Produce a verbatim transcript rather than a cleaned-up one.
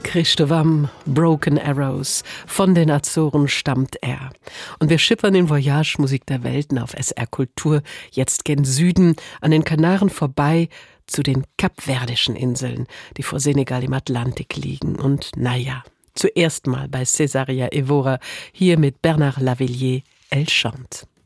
Christovam, Broken Arrows, von den Azoren stammt er. Und wir schippern in Voyage Musik der Welten auf S R Kultur, jetzt gen Süden, an den Kanaren vorbei, zu den Kapverdischen Inseln, die vor Senegal im Atlantik liegen. Und naja, zuerst mal bei Cesaria Evora, hier mit Bernard Lavillier, Elle chante.